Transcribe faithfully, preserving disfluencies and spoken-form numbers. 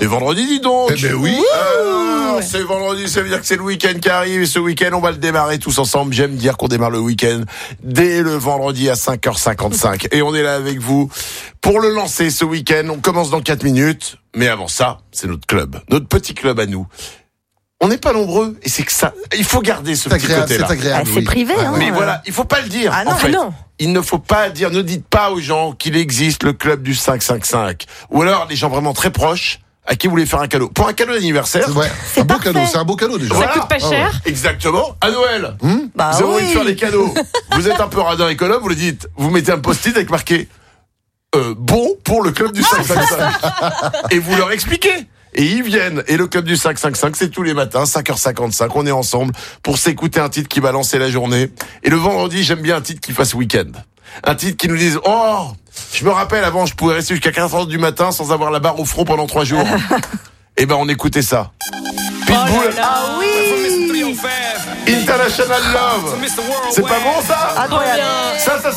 C'est vendredi, dis donc. Eh ben oui. Alors, c'est vendredi, ça veut dire que c'est le week-end qui arrive. Et ce week-end, on va le démarrer tous ensemble. J'aime dire qu'on démarre le week-end dès le vendredi à cinq heures cinquante-cinq. Et on est là avec vous pour le lancer ce week-end. On commence dans quatre minutes. Mais avant ça, c'est notre club. Notre petit club à nous. On n'est pas nombreux. Et c'est que ça, il faut garder ce C'est petit agréable, côté-là. c'est agréable. Ah, c'est oui. privé, hein. Mais voilà, il faut pas le dire. Ah non, en fait. non. Il ne faut pas dire, ne dites pas aux gens qu'il existe le club du cinq cinq cinq. Ou alors, les gens vraiment très proches, à qui vous voulez faire un cadeau. Pour un cadeau d'anniversaire. C'est vrai. C'est un beau parfait. cadeau, c'est un beau cadeau déjà. Voilà. Ça coûte pas Ah ouais. cher. Exactement. À Noël. Hum Bah vous avez envie de oui. faire des cadeaux. Vous êtes un peu radin économe, vous le dites. Vous mettez un post-it avec marqué, euh, bon pour le club du cinq cinq cinq. Et vous leur expliquez. Et ils viennent. Et le club du cinq cinq cinq, c'est tous les matins, cinq heures cinquante-cinq. On est ensemble pour s'écouter un titre qui va lancer la journée. Et le vendredi, j'aime bien un titre qui fasse week-end. Un titre qui nous dise, oh, je me rappelle avant, je pouvais rester jusqu'à quatre heures du matin sans avoir la barre au front pendant trois jours. Eh ben, on écoutait ça. Pitbull, Ah oui. International Love. C'est pas bon, ça? Incroyable. Ça, ça